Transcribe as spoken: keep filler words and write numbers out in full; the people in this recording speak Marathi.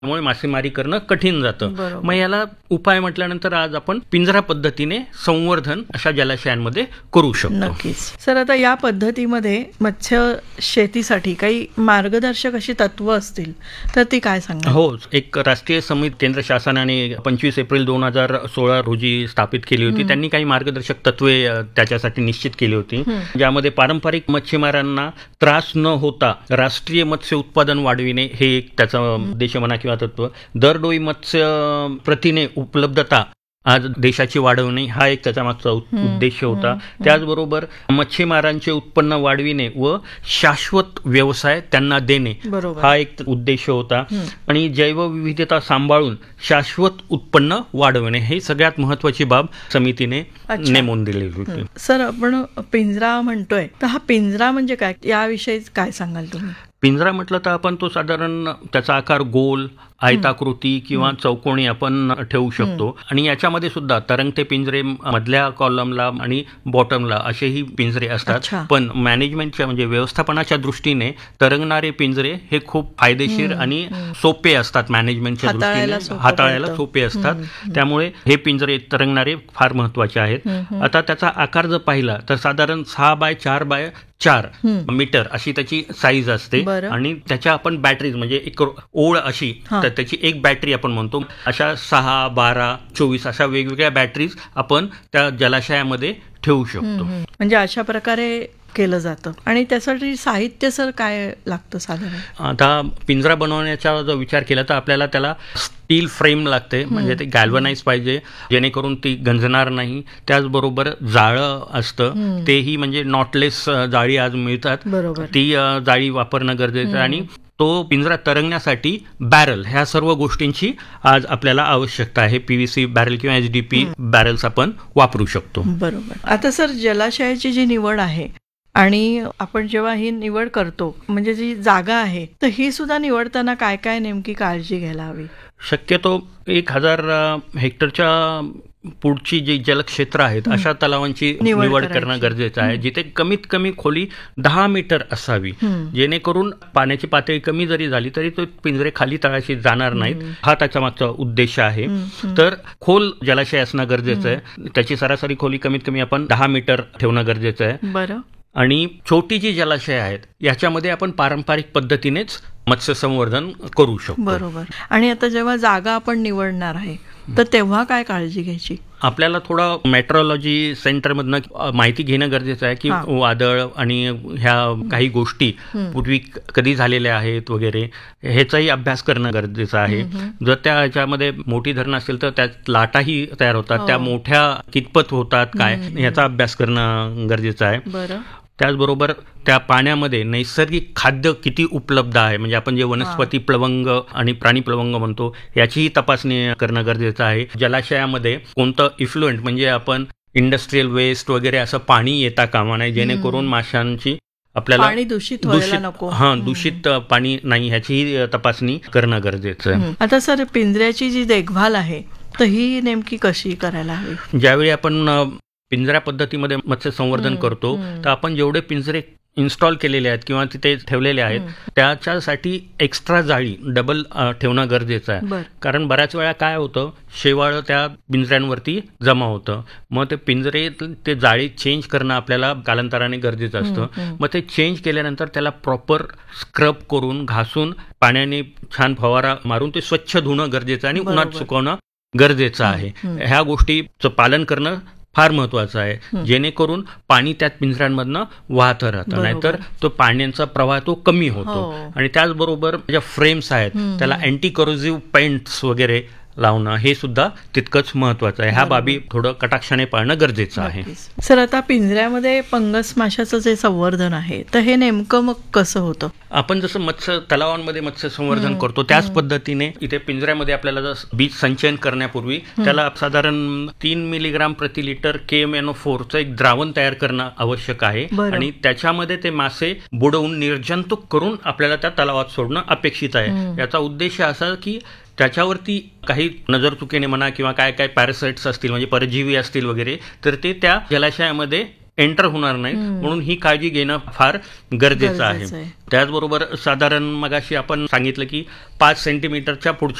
त्यामुळे मासेमारी करणं कठीण जातं. मग याला उपाय म्हटल्यानंतर आज आपण पिंजरा पद्धतीने संवर्धन अशा जलाशयांमध्ये करू शकतो. नक्कीच सर. आता या पद्धतीमध्ये मत्स्य शेतीसाठी काही मार्गदर्शक अशी तत्व असतील तर ती काय सांगा? हो, एक राष्ट्रीय समिती केंद्र शासनाने पंचवीस एप्रिल दोन हजार सोळा रोजी स्थापित केली होती. त्यांनी काही मार्गदर्शक तत्वे त्याच्यासाठी निश्चित केली होती, ज्यामध्ये पारंपरिक मच्छीमारांना त्रास न होता राष्ट्रीय मत्स्य उत्पादन वाढविणे हे एक त्याचा उद्देश म्हणा किंवा तत्व. दरडोई मत्स्य प्रथिने उपलब्धता आज देशाची वाढवणे हा एक त्याचा मागचा उद्देश होता. त्याचबरोबर मच्छीमारांचे उत्पन्न वाढविणे व शाश्वत व्यवसाय त्यांना देणे हा एक उद्देश होता. आणि जैवविविधता सांभाळून शाश्वत उत्पन्न वाढवणे हे सगळ्यात महत्वाची बाब समितीने नेमून दिलेली होती. सर, आपण पिंजरा म्हणतोय तर हा पिंजरा म्हणजे काय, याविषयी काय सांगाल तुम्ही? पिंजरा म्हटलं तर आपण तो साधारण त्याचा आकार गोल, आयताकृती किंवा चौकोनी आपण ठेवू शकतो. आणि याच्यामध्ये सुद्धा तरंगते पिंजरे मधल्या कॉलमला आणि बॉटमला असेही पिंजरे असतात. पण मॅनेजमेंटच्या म्हणजे व्यवस्थापनाच्या दृष्टीने तरंगणारे पिंजरे हे खूप फायदेशीर आणि सोपे असतात. मॅनेजमेंटच्या दृष्टीने हाताळायला सोपे असतात. त्यामुळे हे पिंजरे तरंगणारे फार महत्वाचे आहेत. आता त्याचा आकार जर पाहिला तर साधारण सहा बाय चार बाय चार मीटर अशी त्याची साईज असते. आणि त्याच्या आपण बॅटरीज म्हणजे एक ओळ अशी तर त्याची एक बॅटरी आपण म्हणतो. अशा सहा बारा चोवीस अशा वेगवेगळ्या बॅटरीज आपण त्या जलाशयामध्ये ठेवू शकतो. म्हणजे अशा प्रकारे केलं जातं. आणि त्यासाठी साहित्य सर काय लागतं साधारण? आता पिंजरा बनवण्याचा जर विचार केला तर आपल्याला त्याला स्टील फ्रेम लागते, म्हणजे ते गॅल्वनाइज पाहिजे जेणेकरून ती गंजणार नाही. त्याचबरोबर जाळं असतं, तेही म्हणजे नॉटलेस जाळी आज मिळतात, ती जाळी वापरणं गरजेचं आहे. आणि तो पिंजरा तरंगण्यासाठी बॅरल ह्या सर्व गोष्टींची आज आपल्याला आवश्यकता आहे. पीव्हीसी बॅरल किंवा एचडीपी बॅरल्स आपण वापरू शकतो. बरोबर. आता सर, जलाशयाची जी निवड आहे आणि आपण जेव्हा ही निवड करतो म्हणजे जी जागा आहे तर ही सुद्धा निवडताना काय काय नेमकी काळजी घ्यायला हवी? शक्यतो एक हजार हेक्टरच्या पुढची जी जलक्षेत्र आहेत अशा तलावांची निवड करणं गरजेचं आहे, जिथे कमीत कमी खोली दहा मीटर असावी, जेणेकरून पाण्याची पातळी कमी जरी झाली तरी तो पिंजरे खाली तळाशी जाणार नाहीत. हा त्याच्या मागचा उद्देश आहे. तर खोल जलाशय असणं गरजेचं आहे. त्याची सरासरी खोली कमीत कमी आपण दहा मीटर ठेवणं गरजेचं आहे. बरं. आणि छोटी जी जलाशय आहेत याच्यामध्ये आपण पारंपरिक पद्धतीनेच मत्स्य संवर्धन करू शकतो. बरोबर. आणि आता जेव्हा जागा आपण निवडणार आहे तर तेव्हा काय काळजी घ्यायची? आपल्याला थोडं मेट्रोलॉजी सेंटरमधनं माहिती घेणं गरजेचं आहे की वादळ आणि ह्या काही गोष्टी पूर्वी कधी झालेल्या आहेत वगैरे ह्याचाही अभ्यास करणं गरजेचं आहे. जर त्या ह्याच्यामध्ये मोठी धरणं असेल तर त्यात लाटाही तयार होतात, त्या मोठ्या कितपत होतात काय ह्याचा अभ्यास करणं गरजेचं आहे. बरं. त्याचबरोबर त्या पाण्यामध्ये नैसर्गिक खाद्य किती उपलब्ध आहे, म्हणजे आपण जे वनस्पती प्लवंग आणि प्राणी प्लवंग म्हणतो याचीही तपासणी करणं गरजेचं आहे. जलाशयामध्ये कोणतं इफ्लुएंट म्हणजे आपण इंडस्ट्रियल वेस्ट वगैरे असं पाणी येता कामा नये, जेणेकरून माशांची आपल्याला पाणी दूषित व्हायला नको. हा दूषित पाणी नाही ह्याचीही तपासणी करणं गरजेचं आहे. आता सर, पिंजऱ्याची जी देखभाल आहे तर ही नेमकी कशी करायला हवी? ज्यावेळी आपण पिंजऱ्या पद्धतीमध्ये मत्स्य संवर्धन करतो तर आपण जेवढे पिंजरे इन्स्टॉल केलेले आहेत किंवा तिथे ठेवलेले आहेत त्याच्यासाठी एक्स्ट्रा जाळी डबल ठेवणं गरजेचं आहे. कारण बऱ्याच वेळा काय होतं, शेवाळ त्या पिंजऱ्यांवरती जमा होतं. मग ते पिंजरे ते जाळी चेंज करणं आपल्याला कालांतराने गरजेचं असतं. मग ते चेंज केल्यानंतर त्याला प्रॉपर स्क्रब करून घासून पाण्याने छान फवारा मारून ते स्वच्छ धुणं गरजेचं आहे आणि उन्हात सुकवणं गरजेचं आहे. ह्या गोष्टीचं पालन करणं फार महत्वाचं आहे, जेणेकरून पाणी त्यात पिंजऱ्यांमधनं वाहत राहतं, नाहीतर तो पाण्याचा प्रवाह तो कमी होतो. आणि त्याचबरोबर ज्या फ्रेम्स आहेत त्याला अँटी करोसिव्ह पेंट्स वगैरे लावणं हे सुद्धा तितकंच महत्वाचं आहे. ह्या बाबी थोडं कटाक्षाने पाळणं गरजेचं आहे. सर, आता पिंजऱ्यामध्ये पंगस माशाचं जे संवर्धन आहे तर हे नेमकं मग कसं होतं? आपण जसं मत्स्य तलावांमध्ये मत्स्य संवर्धन करतो त्याच पद्धतीने इथे पिंजऱ्यामध्ये आपल्याला जर बीज संचयन करण्यापूर्वी त्याला साधारण तीन मिलीग्राम प्रति लिटर के एम एन ओ फोरचं एक द्रावण तयार करणं आवश्यक आहे. आणि त्याच्यामध्ये ते मासे बुडवून निर्जंतुक करून आपल्याला त्या तलावात सोडणं अपेक्षित आहे. याचा उद्देश असा की त्याच्यावरती काही नजर चुकीने म्हणा किंवा काय काय पॅरासाइट्स असतील म्हणजे परजीवी असतील वगैरे तर ते त्या जलाशयामध्ये एंटर होणार नाही, म्हणून ही काळजी घेणं फार गरजेचं आहे. त्याचबरोबर साधारण मगाशी आपण सांगितलं की पाच सेंटीमीटरच्या पुढच्या